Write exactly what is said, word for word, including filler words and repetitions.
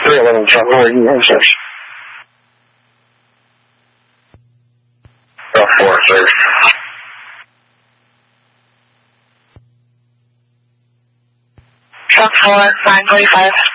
对了，你想跟我意见一下。要four thirty。 Shop four nine forty five。